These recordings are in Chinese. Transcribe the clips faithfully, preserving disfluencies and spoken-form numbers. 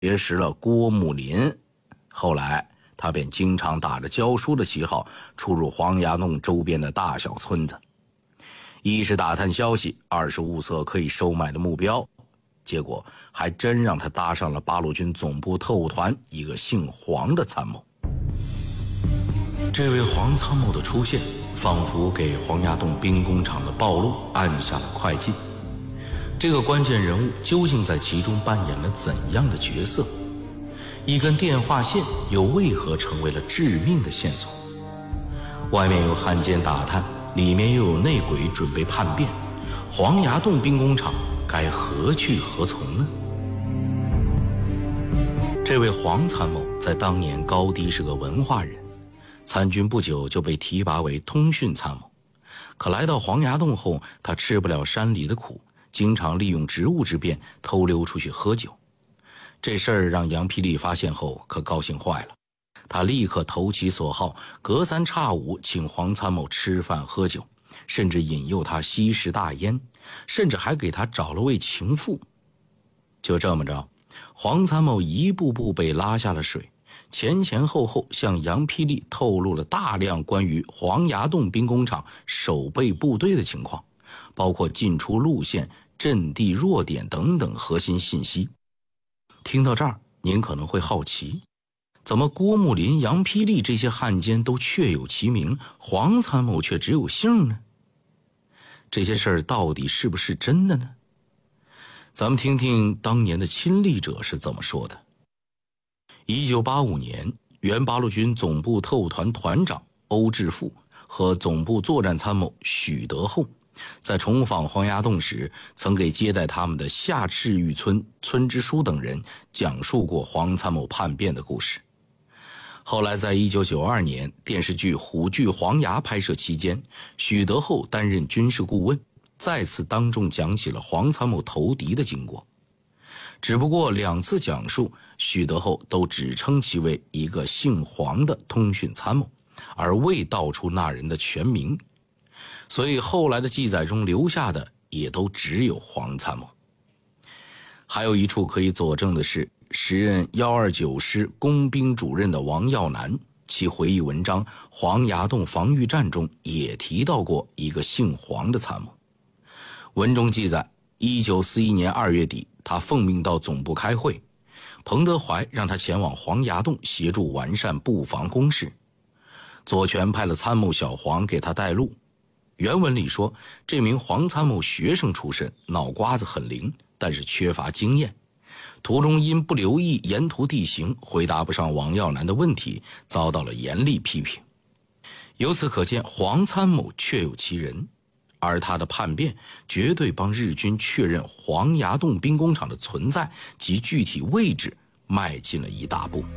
结识了郭慕林，后来他便经常打着教书的旗号出入黄崖洞周边的大小村子，一是打探消息，二是物色可以收买的目标，结果还真让他搭上了八路军总部特务团一个姓黄的参谋。这位黄参谋的出现，仿佛给黄崖洞兵工厂的暴露按下了快进。这个关键人物究竟在其中扮演了怎样的角色？一根电话线又为何成为了致命的线索？外面有汉奸打探，里面又有内鬼准备叛变，黄崖洞兵工厂该何去何从呢？这位黄参谋在当年高低是个文化人，参军不久就被提拔为通讯参谋。可来到黄崖洞后，他吃不了山里的苦，经常利用职务之便偷溜出去喝酒。这事儿让杨霹雳发现后可高兴坏了，他立刻投其所好，隔三差五请黄参谋吃饭喝酒，甚至引诱他吸食大烟，甚至还给他找了位情妇。就这么着，黄参谋一步步被拉下了水，前前后后向杨霹雳透露了大量关于黄崖洞兵工厂守备部队的情况，包括进出路线、阵地弱点等等核心信息。听到这儿，您可能会好奇，怎么郭慕林、杨霹雳这些汉奸都确有其名，黄参谋却只有姓呢？这些事儿到底是不是真的呢？咱们听听当年的亲历者是怎么说的。一九八五年，原八路军总部特务团团长欧志富和总部作战参谋许德厚在重访黄崖洞时，曾给接待他们的下赤峪村村支书等人讲述过黄参谋叛变的故事。后来在一九九二年电视剧《虎踞黄崖》拍摄期间，许德厚担任军事顾问，再次当众讲起了黄参谋投敌的经过。只不过两次讲述，许德厚都只称其为一个姓黄的通讯参谋，而未道出那人的全名，所以后来的记载中留下的也都只有黄参谋。还有一处可以佐证的是，时任一二九师工兵主任的王耀南，其回忆文章《黄崖洞防御战》中也提到过一个姓黄的参谋。文中记载，一九四一年二月底，他奉命到总部开会，彭德怀让他前往黄崖洞协助完善布防工事。左权派了参谋小黄给他带路。原文里说，这名黄参谋学生出身，脑瓜子很灵，但是缺乏经验。途中因不留意沿途地形，回答不上王耀南的问题，遭到了严厉批评。由此可见，黄参谋确有其人，而他的叛变绝对帮日军确认黄崖洞兵工厂的存在及具体位置迈进了一大步。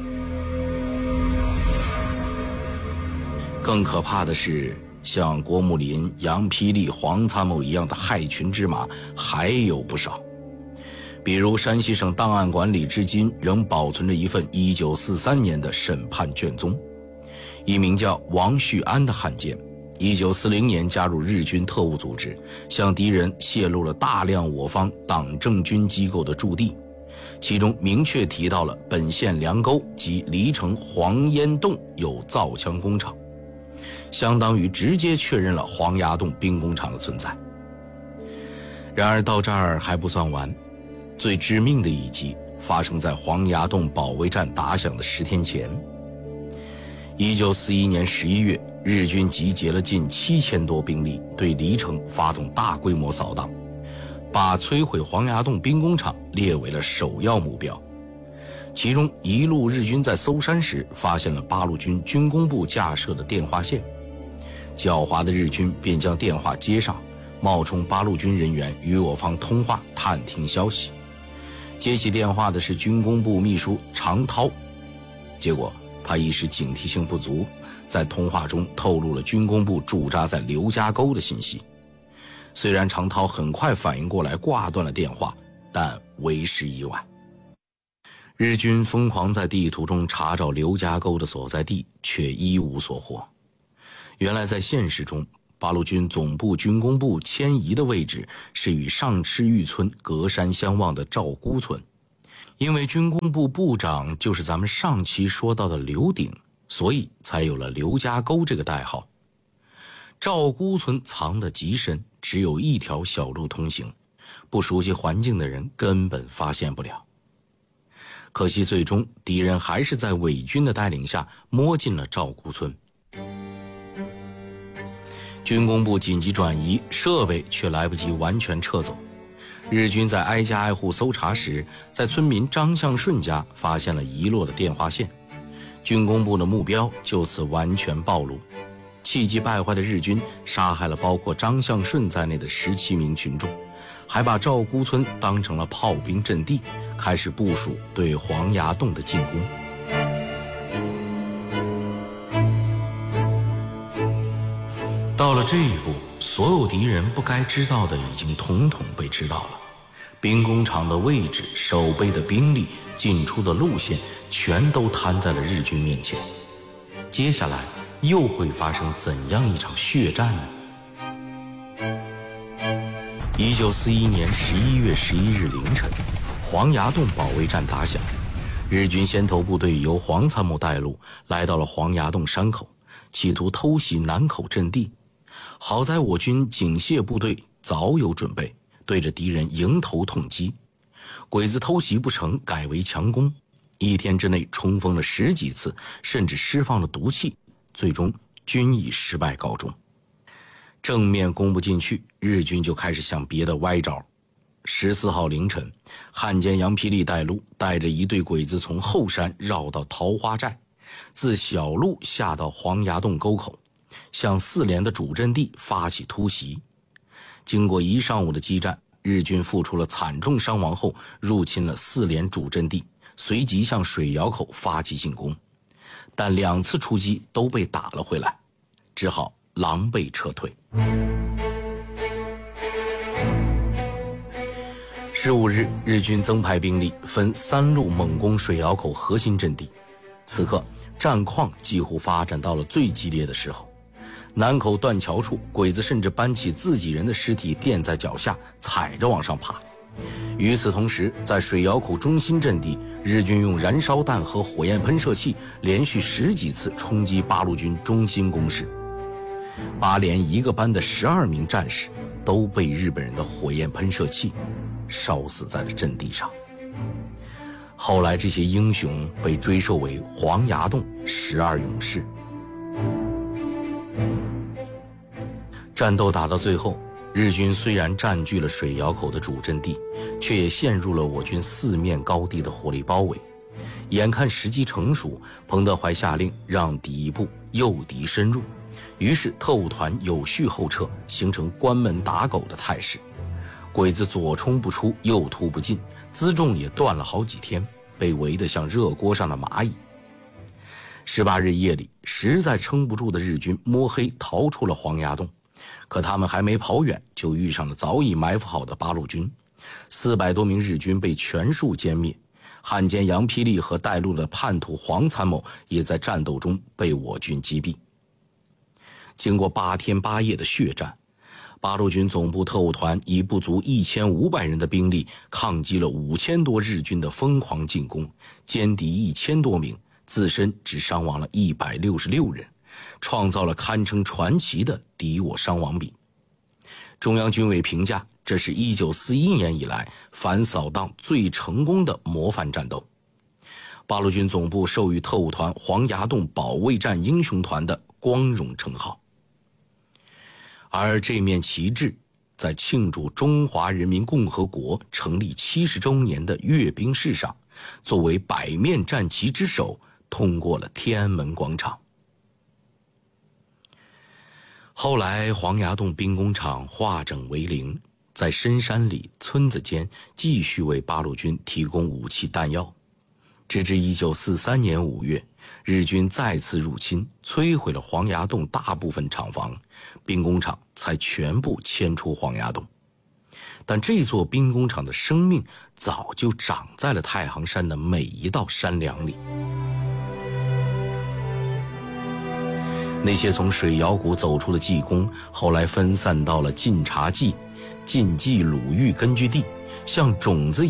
更可怕的是，像郭慕林、杨霹雳、黄参谋一样的害群之马还有不少。比如山西省档案馆里至今仍保存着一份一九四三年的审判卷宗，一名叫王旭安的汉奸一九四零年加入日军特务组织，向敌人泄露了大量我方党政军机构的驻地，其中明确提到了本县梁沟及黎城黄烟洞有造枪工厂，相当于直接确认了黄崖洞兵工厂的存在。然而到这儿还不算完，最致命的一击发生在黄崖洞保卫战打响的十天前。一九四一年十一月，日军集结了近七千多兵力，对黎城发动大规模扫荡，把摧毁黄崖洞兵工厂列为了首要目标。其中一路日军在搜山时发现了八路军军工部架设的电话线，狡猾的日军便将电话接上，冒充八路军人员与我方通话探听消息。接起电话的是军工部秘书常涛，结果他一时警惕性不足，在通话中透露了军工部驻扎在刘家沟的信息。虽然常涛很快反应过来挂断了电话，但为时已晚。日军疯狂在地图中查找刘家沟的所在地，却一无所获。原来在现实中，八路军总部军工部迁移的位置是与上赤峪村隔山相望的赵沽村， 因为军工部部长就是咱们上期说到的刘鼎，所以才有了刘家沟这个代号。赵姑村藏得极深，只有一条小路通行，不熟悉环境的人根本发现不了。可惜最终敌人还是在伪军的带领下摸进了赵姑村。军工部紧急转移，设备却来不及完全撤走。日军在挨家挨户搜查时，在村民张相顺家发现了遗落的电话线，军工部的目标就此完全暴露。气急败坏的日军杀害了包括张相顺在内的十七名群众，还把赵姑村当成了炮兵阵地，开始部署对黄崖洞的进攻。到了这一步，所有敌人不该知道的已经统统被知道了。兵工厂的位置、守备的兵力、进出的路线，全都摊在了日军面前。接下来又会发生怎样一场血战呢？一九四一年十一月十一日凌晨，黄崖洞保卫战打响，日军先头部队由黄参谋带路，来到了黄崖洞山口，企图偷袭南口阵地。好在我军警械部队早有准备，对着敌人迎头痛击。鬼子偷袭不成，改为强攻，一天之内冲锋了十几次，甚至释放了毒气，最终均以失败告终。正面攻不进去，日军就开始想别的歪招。十四号凌晨，汉奸杨霹雳带路，带着一队鬼子从后山绕到桃花寨，自小路下到黄崖洞沟口，向四连的主阵地发起突袭。经过一上午的激战，日军付出了惨重伤亡后，入侵了四连主阵地，随即向水窑口发起进攻，但两次出击都被打了回来，只好狼狈撤退。十五日，日军增派兵力，分三路猛攻水窑口核心阵地。此刻战况几乎发展到了最激烈的时候。南口断桥处，鬼子甚至搬起自己人的尸体垫在脚下，踩着往上爬。与此同时，在水窑口中心阵地，日军用燃烧弹和火焰喷射器连续十几次冲击八路军中心工事。八连一个班的十二名战士都被日本人的火焰喷射器烧死在了阵地上。后来这些英雄被追授为黄崖洞十二勇士。战斗打到最后，日军虽然占据了水窑口的主阵地，却也陷入了我军四面高地的火力包围。眼看时机成熟，彭德怀下令让敌部诱敌深入，于是特务团有序后撤，形成关门打狗的态势。鬼子左冲不出，右突不进，辎重也断了好几天，被围得像热锅上的蚂蚁。十八日夜里，实在撑不住的日军摸黑逃出了黄崖洞，可他们还没跑远，就遇上了早已埋伏好的八路军。四百多名日军被全数歼灭，汉奸杨霹雳和带路的叛徒黄参谋也在战斗中被我军击毙。经过八天八夜的血战，八路军总部特务团以不足一千五百人的兵力抗击了五千多日军的疯狂进攻，歼敌一千多名，自身只伤亡了一百六十六人，创造了堪称传奇的敌我伤亡比。中央军委评价，这是一九四一年以来反扫荡最成功的模范战斗。八路军总部授予特务团黄崖洞保卫战英雄团的光荣称号。而这面旗帜在庆祝中华人民共和国成立七十周年的阅兵式上，作为百面战旗之首，通过了天安门广场。后来黄崖洞兵工厂化整为零，在深山里村子间继续为八路军提供武器弹药，直至一九四三年五月，日军再次入侵，摧毁了黄崖洞大部分厂房，兵工厂才全部迁出黄崖洞。但这座兵工厂的生命早就长在了太行山的每一道山梁里。那些从水窑谷走出的技工，后来分散到了晋察冀、晋冀鲁豫根据地，像种子一样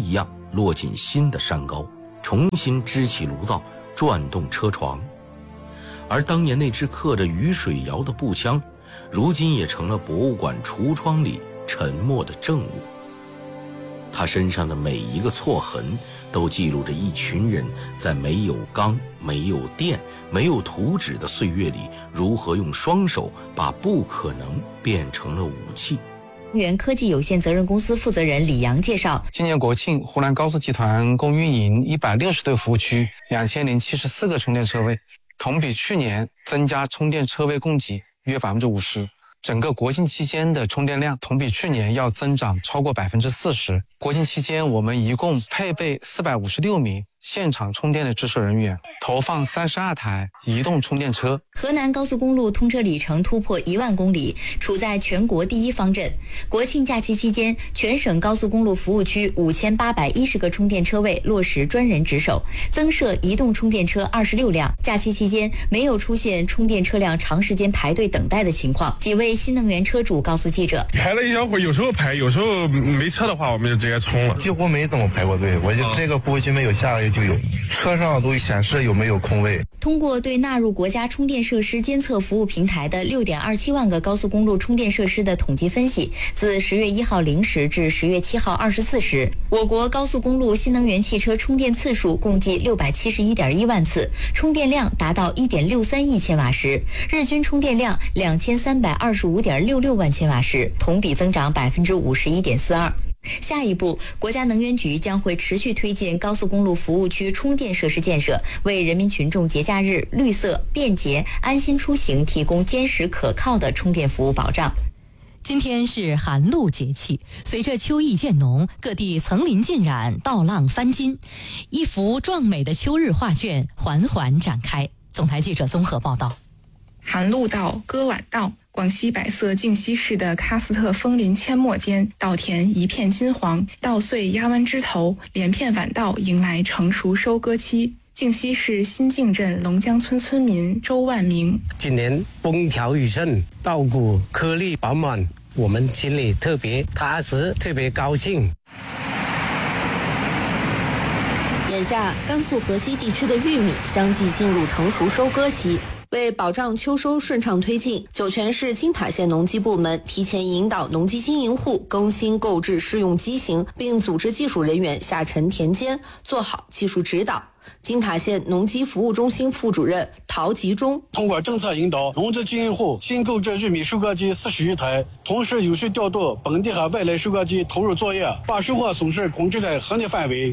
落进新的山高，重新支起炉灶，转动车床。而当年那支刻着雨水谣的步枪，如今也成了博物馆橱窗里沉默的证物。他身上的每一个错痕，都记录着一群人在没有钢、没有电、没有图纸的岁月里，如何用双手把不可能变成了武器。 源科技有限责任公司负责人李阳介绍， 今年国庆，湖南高速集团共运营一百六十对服务区，两千零七十四个充电车位，同比去年增加充电车位供给约百分之五十。整个国庆期间的充电量同比去年要增长超过百分之四十。国庆期间，我们一共配备四百五十六名现场充电的值守人员，投放三十二台移动充电车。 河南高速公路通车里程突破一万公里，处在全国第一方阵。国庆假期期间，全省高速公路服务区五千八百一十个充电车位落实专人值守，增设移动充电车二十六辆。假期期间没有出现充电车辆长时间排队等待的情况。几位新能源车主告诉记者， 排了一小会儿，有时候排，有时候没车的话，我们就直接充了。 几乎没怎么排过队，我就这个服务区没有，下个月就有，车上都显示有没有空位。 通过对纳入国家充电设施监测服务平台的六点二七万个高速公路充电设施的统计分析，自十月一号零时至十月七号二十四时，我国高速公路新能源汽车充电次数共计六百七十一点一万次，充电量达到一点六三亿千瓦时，日均充电量两千三百二十五点六六万千瓦时，同比增长百分之五十一点四二。下一步，国家能源局将会持续推进高速公路服务区充电设施建设，为人民群众节假日绿色、便捷、安心出行提供坚实可靠的充电服务保障。 今天是寒露节气，随着秋意渐浓，各地层林尽染，稻浪翻金，一幅壮美的秋日画卷缓缓展开。总台记者综合报道。 寒露到，歌晚到。广西百色靖西市的喀斯特枫林阡陌间，稻田一片金黄，稻穗压弯枝头，连片晚稻迎来成熟收割期。靖西市新靖镇龙江村村民周万明， 今年风调雨顺，稻谷颗粒饱满，我们心里特别踏实，特别高兴。 眼下，甘肃河西地区的玉米相继进入成熟收割期。为保障秋收顺畅推进，酒泉市金塔县农机部门提前引导农机经营户更新购置适用机型，并组织技术人员下沉田间，做好技术指导。金塔县农机服务中心副主任陶吉忠， 通过政策引导，农机经营户新购置玉米收割机四十余台，同时有序调度本地和外来收割机投入作业，把收获损失控制在合理范围。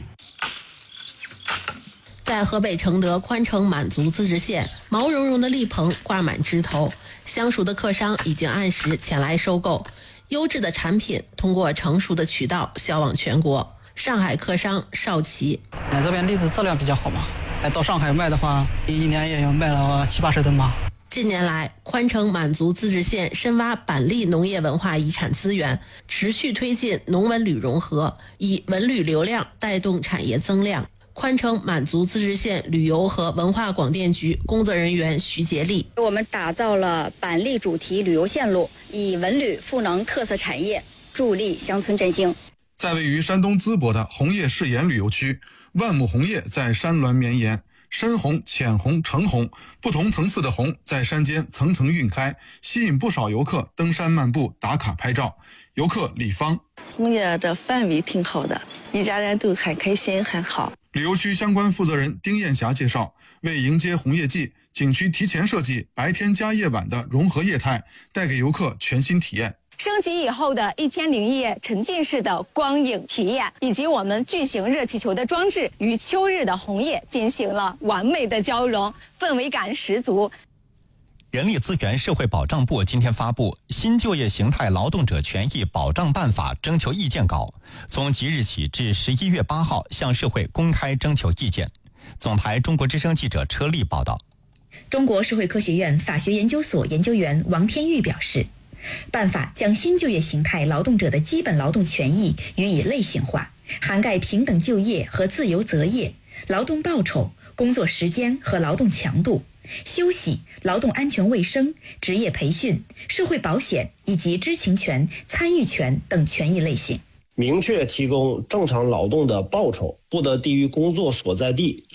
在河北承德宽城满族自治县，毛茸茸的栗棚挂满枝头，相熟的客商已经按时前来收购，优质的产品通过成熟的渠道销往全国。上海客商邵琦， 这边栗子质量比较好嘛，到上海卖的话，一年也有卖了七八十吨吧。 近年来，宽城满族自治县深挖板栗农业文化遗产资源，持续推进农文旅融合，以文旅流量带动产业增量。宽城满族自治县旅游和文化广电局工作人员徐杰丽， 我们打造了板栗主题旅游线路，以文旅赋能特色产业，助力乡村振兴。 在位于山东淄博的红叶誓言旅游区，万亩红叶在山峦绵延，深红、浅红、橙红，不同层次的红在山间层层晕开，吸引不少游客登山漫步打卡拍照。游客李芳， 红叶的氛围挺好的，一家人都很开心很好。 旅游区相关负责人丁艳霞介绍，为迎接红叶季，景区提前设计白天加夜晚的融合业态，带给游客全新体验。 升级以后的一千零一夜沉浸式的光影体验，以及我们巨型热气球的装置，与秋日的红叶进行了完美的交融，氛围感十足。 人力资源社会保障部今天发布《新就业形态劳动者权益保障办法》征求意见稿，从即日起至十一月八号向社会公开征求意见。总台中国之声记者车丽报道。 中国社会科学院法学研究所研究员王天玉表示，办法将新就业形态劳动者的基本劳动权益予以类型化，涵盖平等就业和自由择业、劳动报酬、工作时间和劳动强度、休息、劳动安全卫生、职业培训、社会保险以及知情权、参与权等权益类型。 明确提供正常劳动的报酬，不得低于工作所在地